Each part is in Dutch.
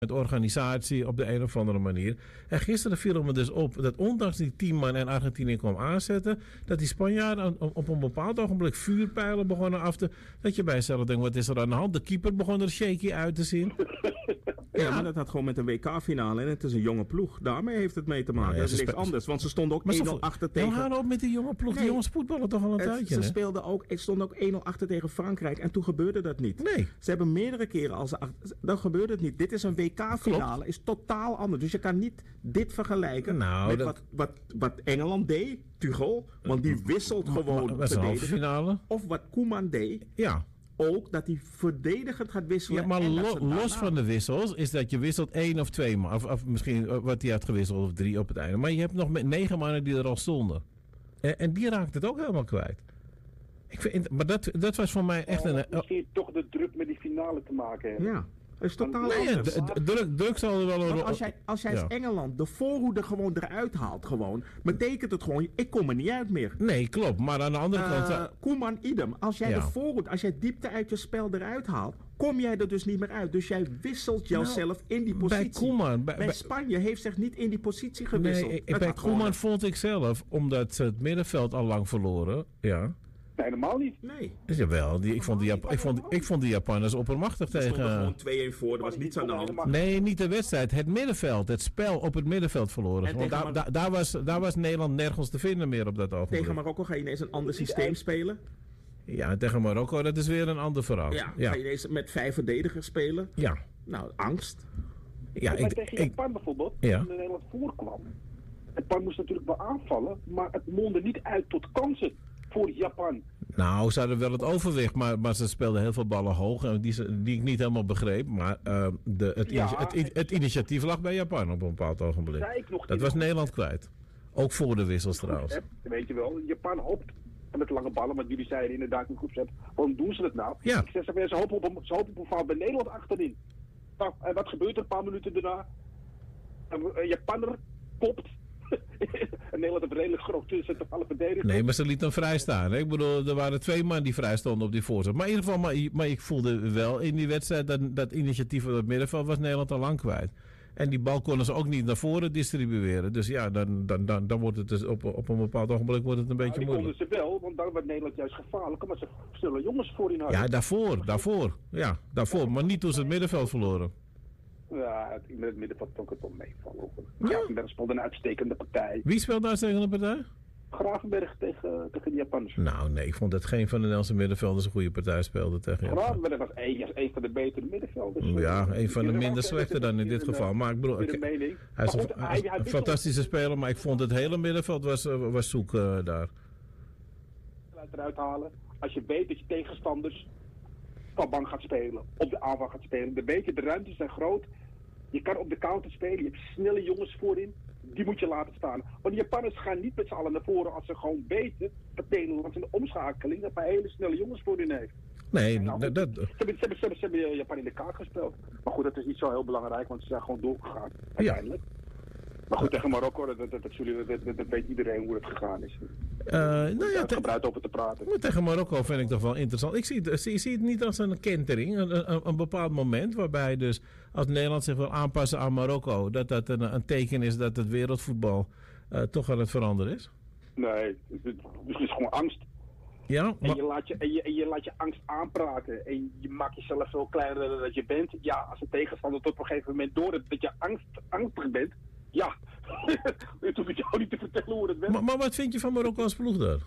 met organisatie op de een of andere manier. En gisteren viel me dus op dat ondanks die 10 man en Argentinië kwam aanzetten, dat die Spanjaarden op een bepaald ogenblik vuurpijlen begonnen af te... Dat je bij jezelf denkt, wat is er aan de hand? De keeper begon er shaky uit te zien. Ja, maar dat had gewoon met een WK-finale en het is een jonge ploeg. Daarmee heeft het mee te maken. Nou ja, dat is niks anders, want ze stonden ook 1-0 achter tegen... Nou, op met die jonge ploeg. Die jongens voetballen toch al een tijdje, Ze stonden ook 1-0 achter tegen Frankrijk en toen gebeurde dat niet. Nee. Ze hebben meerdere keren dan gebeurde het niet. Dit is een WK-finale, is totaal anders. Dus je kan niet dit vergelijken met wat Engeland deed, Tuchel, want die wisselt gewoon dat is een halve finale. Of wat Koeman deed. Ja. Ook dat hij verdedigend gaat wisselen. Ja, maar los van de wissels is dat je wisselt 1 of 2 man. Of misschien wat hij had gewisseld of 3 op het einde. Maar je hebt nog met 9 mannen die er al stonden. En die raakt het ook helemaal kwijt. Maar dat was voor mij echt een... Misschien toch de druk met die finale te maken hebben. Ja. Dat is totaal anders. Druk zal er wel... Want als jij als Engeland de voorhoede gewoon eruit haalt, betekent het gewoon, ik kom er niet uit meer. Nee, klopt. Maar aan de andere kant... Koeman, idem. Als jij de voorhoede, als jij diepte uit je spel eruit haalt, kom jij er dus niet meer uit. Dus jij wisselt jezelf in die positie. Bij Koeman... Bij Spanje heeft zich niet in die positie gewisseld. Nee, bij Koeman vond ik zelf, omdat ze het middenveld al lang verloren... Ja. Nee, helemaal niet. Nee. Jawel, ik vond die Japanners oppermachtig tegen... Er stonden gewoon 2-1 voor, er was niets aan de hand. Nee, niet de wedstrijd. Het middenveld, het spel op het middenveld verloren. Want daar was Nederland nergens te vinden meer op dat ogenblik. Tegen Marokko ga je ineens een ander systeem spelen. Ja, tegen Marokko, dat is weer een ander verhaal. Ja. Ga je ineens met 5 verdedigers spelen. Ja. Nou, angst. Ja, tegen Japan bijvoorbeeld, toen Nederland voorkwam. Japan moest natuurlijk wel aanvallen, maar het mondde niet uit tot kansen voor Japan. Nou, ze hadden wel het overwicht, maar ze speelden heel veel ballen hoog, die ik niet helemaal begreep. Maar het initiatief lag bij Japan op een bepaald ogenblik. Dat was Nederland kwijt. Ook voor de wissels trouwens. Weet je wel, Japan hoopt met lange ballen, wat jullie zeiden inderdaad in groepset. Waarom doen ze het nou? Ja. Ik zeg, ze hopen op een fout bij Nederland achterin. Nou, en wat gebeurt er een paar minuten daarna? Een Japaner kopt. En Nederland heeft redelijk groot tussen alle verdedigers. Nee, maar ze liet hem vrij staan. Hè? Ik bedoel, er waren 2 man die vrij stonden op die voorzet. Maar in ieder geval, maar ik voelde wel in die wedstrijd dat initiatief op het middenveld was Nederland al lang kwijt. En die bal konden ze ook niet naar voren distribueren. Dus ja, dan wordt het dus op een bepaald ogenblik wordt het een beetje moeilijk. Die konden ze wel, want dan werd Nederland juist gevaarlijk. Maar ze zullen jongens voorin hadden. Ja, daarvoor. Maar niet toen ze het middenveld verloren. Ja, met het middenveld vond ik het wel meevallen. Gravenberg speelde een uitstekende partij. Wie speelt daar tegen de partij? Gravenberg tegen de Japanners. Nou nee, ik vond dat geen van de Nederlandse middenvelders een goede partij speelde tegen Japan. Gravenberg was een van de betere middenvelders. Ja, een van de minder slechte dan in dit geval. Maar ik bedoel, hij is een fantastische speler, maar ik vond het hele middenveld was zoek daar. Eruit halen. Als je weet dat je tegenstanders van bank gaat spelen, op de aanval gaat spelen. Dan weet je, de ruimtes zijn groot. Je kan op de counter spelen. Je hebt snelle jongens voorin. Die moet je laten staan. Want de Japanners gaan niet met z'n allen naar voren als ze gewoon weten dat Nederland in de omschakeling dat hij hele snelle jongens voorin heeft. Nee, Ze hebben Japan in de kaart gespeeld. Maar goed, dat is niet zo heel belangrijk, want ze zijn gewoon doorgegaan. Uiteindelijk. Ja. Maar goed, tegen Marokko, dat weet iedereen hoe het gegaan is. Gebruikt over te praten. Maar tegen Marokko vind ik toch wel interessant. Ik zie het niet als een kentering, een bepaald moment waarbij dus als Nederland zich wil aanpassen aan Marokko, dat een teken is dat het wereldvoetbal toch aan het veranderen is. Nee, het is gewoon angst. Ja, maar... en je laat je angst aanpraten. En je maakt jezelf veel kleiner dan dat je bent. Ja, als een tegenstander tot op een gegeven moment door dat je angstig bent. Ja, dat hoef ik jou niet te vertellen hoe dat werkt. Maar wat vind je van Marokko als ploeg daar?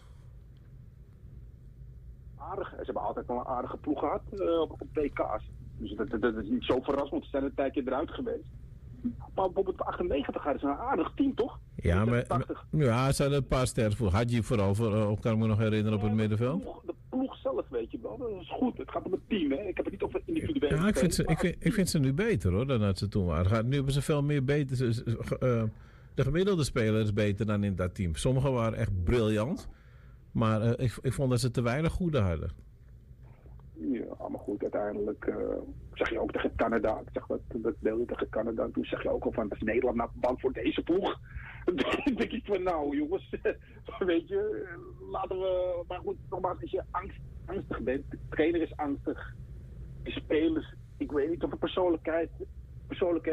Aardig. Ze hebben altijd wel een aardige ploeg gehad op WK's. Dus dat is niet zo verrassend. Ze zijn een tijdje eruit geweest. Maar bijvoorbeeld 98 hadden ze een aardig team, toch? Ja, maar ze hadden een paar sterren voor. Hadji vooral, kan ik me nog herinneren, op het middenveld. De ploeg zelf, weet je wel. Dat is goed. Het gaat om het team, hè. Ik heb het niet over individuele. Ja, ik vind ze nu beter, hoor, dan dat ze toen waren. Nu hebben ze veel meer beter. De gemiddelde speler is beter dan in dat team. Sommigen waren echt briljant. Maar ik vond dat ze te weinig goede hadden. Ja, maar goed, uiteindelijk zeg je ook tegen Canada. Ik zeg dat deel tegen Canada. Toen zeg je ook al van, is Nederland nou bang voor deze ploeg? Dan denk ik van, nou jongens, weet je, laten we... Maar goed, nogmaals, als je angstig bent, de trainer is angstig, de spelers, ik weet niet of de persoonlijke